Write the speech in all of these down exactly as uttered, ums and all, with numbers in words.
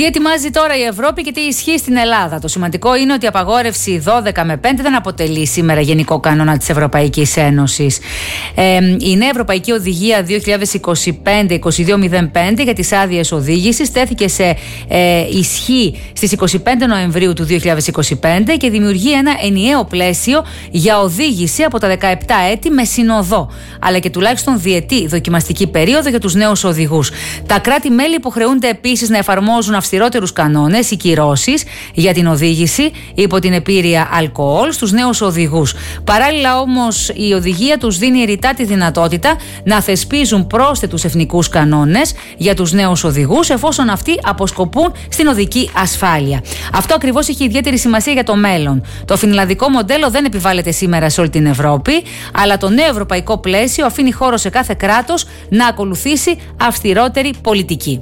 Τι ετοιμάζει τώρα η Ευρώπη και τι ισχύει στην Ελλάδα? Το σημαντικό είναι ότι η απαγόρευση δώδεκα με πέντε δεν αποτελεί σήμερα γενικό κανόνα της Ευρωπαϊκής Ένωσης. Ε, η νέα Ευρωπαϊκή Οδηγία δύο χιλιάδες είκοσι πέντε είκοσι δύο μηδέν πέντε για τις άδειες οδήγησης τέθηκε σε ε, ισχύ στις είκοσι πέντε Νοεμβρίου του δύο χιλιάδες είκοσι πέντε και δημιουργεί ένα ενιαίο πλαίσιο για οδήγηση από τα δεκαεπτά έτη με συνοδό, αλλά και τουλάχιστον διετή δοκιμαστική περίοδο για τους νέους οδηγούς. Τα κράτη-μέλη υποχρεούνται επίσης να εφαρμόζουν αυστηρότερους κανόνες ή κυρώσεις για την οδήγηση υπό την επήρεια αλκοόλ στους νέους οδηγούς. Παράλληλα όμως η οδηγία τους δίνει ρητά τη δυνατότητα να θεσπίζουν πρόσθετους εθνικούς κανόνες για τους νέους οδηγούς εφόσον αυτοί αποσκοπούν στην οδική ασφάλεια. Αυτό ακριβώς έχει ιδιαίτερη σημασία για το μέλλον. Το φινλανδικό μοντέλο δεν επιβάλλεται σήμερα σε όλη την Ευρώπη, αλλά το νέο ευρωπαϊκό πλαίσιο αφήνει χώρο σε κάθε κράτος να ακολουθήσει αυστηρότερη πολιτική.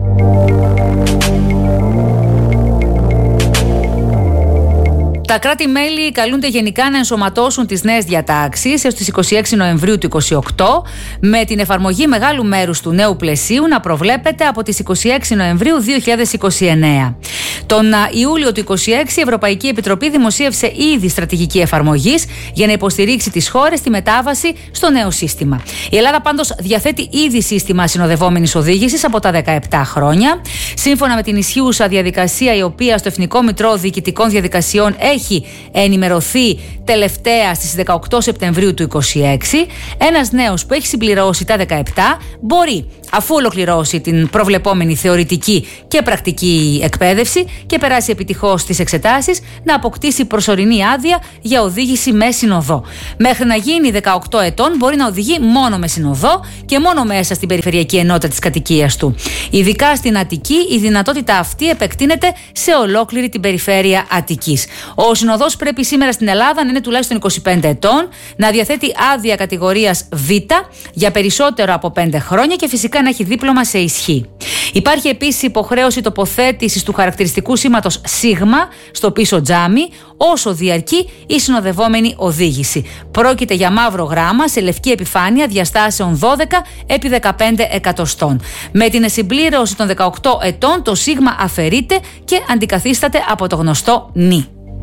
Τα κράτη-μέλη καλούνται γενικά να ενσωματώσουν τις νέες διατάξεις έως τις είκοσι έξι Νοεμβρίου του είκοσι οκτώ, με την εφαρμογή μεγάλου μέρους του νέου πλαισίου να προβλέπεται από τις είκοσι έξι Νοεμβρίου δύο χιλιάδες είκοσι εννέα. Τον Ιούλιο του είκοσι έξι η Ευρωπαϊκή Επιτροπή δημοσίευσε ήδη στρατηγική εφαρμογής για να υποστηρίξει τις χώρες στη μετάβαση στο νέο σύστημα. Η Ελλάδα πάντως διαθέτει ήδη σύστημα συνοδευόμενης οδήγησης από τα δεκαεπτά χρόνια. Σύμφωνα με την ισχύουσα διαδικασία, η οποία στο Εθνικό Μητρό Διοικητικών Διαδικασιών έχει ενημερωθεί τελευταία στις δεκαοκτώ Σεπτεμβρίου του είκοσι έξι, ένας νέος που έχει συμπληρώσει τα δεκαεπτά μπορεί, αφού ολοκληρώσει την προβλεπόμενη θεωρητική και πρακτική εκπαίδευση και περάσει επιτυχώς τις εξετάσεις, να αποκτήσει προσωρινή άδεια για οδήγηση με συνοδό. Μέχρι να γίνει δεκαοκτώ ετών μπορεί να οδηγεί μόνο με συνοδό και μόνο μέσα στην περιφερειακή ενότητα της κατοικίας του. Ειδικά στην Αττική η δυνατότητα αυτή επεκτείνεται σε ολόκληρη την περιφέρεια Αττικής. Ο συνοδός πρέπει σήμερα στην Ελλάδα να είναι τουλάχιστον είκοσι πέντε ετών, να διαθέτει άδεια κατηγορίας Β για περισσότερο από πέντε χρόνια και φυσικά να έχει δίπλωμα σε ισχύ. Υπάρχει επίσης υποχρέωση τοποθέτησης του χαρακτηριστικού σήματος Σίγμα στο πίσω τζάμι όσο διαρκεί η συνοδευόμενη οδήγηση. Πρόκειται για μαύρο γράμμα σε λευκή επιφάνεια διαστάσεων δώδεκα επί δεκαπέντε εκατοστών. Με την συμπλήρωση των δεκαοκτώ ετών το Σίγμα αφαιρείται και αντικαθίσταται από το γνωστό νι.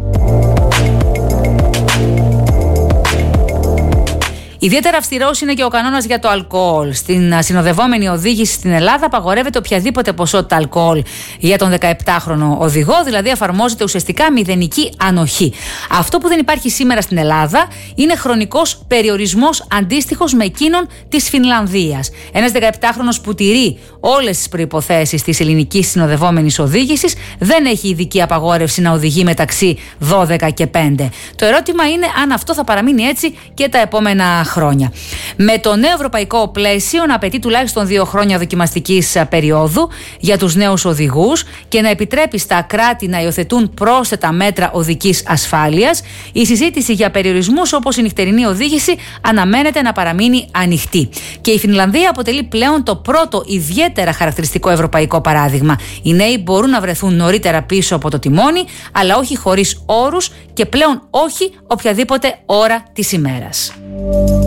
Ιδιαίτερα αυστηρός είναι και ο κανόνας για το αλκοόλ. Στην συνοδευόμενη οδήγηση στην Ελλάδα απαγορεύεται οποιαδήποτε ποσότητα αλκοόλ για τον δεκαεπτάχρονο οδηγό, δηλαδή εφαρμόζεται ουσιαστικά μηδενική ανοχή. Αυτό που δεν υπάρχει σήμερα στην Ελλάδα είναι χρονικός περιορισμός αντίστοιχος με εκείνον της Φινλανδίας. Ένας δεκαεπτάχρονος που τηρεί όλες τις προϋποθέσεις της ελληνικής συνοδευόμενης οδήγησης δεν έχει ειδική απαγόρευση να οδηγεί μεταξύ δώδεκα και πέντε. Το ερώτημα είναι αν αυτό θα παραμείνει έτσι και τα επόμενα χρόνια. Χρόνια. Με το νέο ευρωπαϊκό πλαίσιο να απαιτεί τουλάχιστον δύο χρόνια δοκιμαστικής περίοδου για τους νέους οδηγούς και να επιτρέπει στα κράτη να υιοθετούν πρόσθετα μέτρα οδικής ασφάλειας, η συζήτηση για περιορισμούς όπως η νυχτερινή οδήγηση αναμένεται να παραμείνει ανοιχτή. Και η Φινλανδία αποτελεί πλέον το πρώτο ιδιαίτερα χαρακτηριστικό ευρωπαϊκό παράδειγμα. Οι νέοι μπορούν να βρεθούν νωρίτερα πίσω από το τιμόνι, αλλά όχι χωρίς όρους και πλέον όχι οποιαδήποτε ώρα της ημέρας.